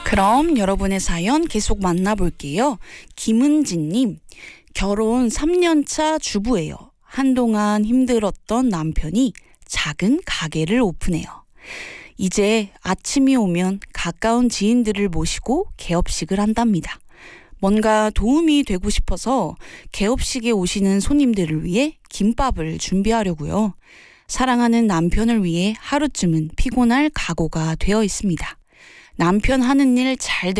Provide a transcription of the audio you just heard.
그럼 여러분의 사연 계속 만나볼게요. 김은진님, 결혼 3년차 주부예요. 한동안 힘들었던 남편이 작은 가게를 오픈해요. 이제 아침이 오면 가까운 지인들을 모시고 개업식을 한답니다. 뭔가 도움이 되고 싶어서 개업식에 오시는 손님들을 위해 김밥을 준비하려고요. 사랑하는 남편을 위해 하루쯤은 피곤할 각오가 되어 있습니다. 남편 하는 일 잘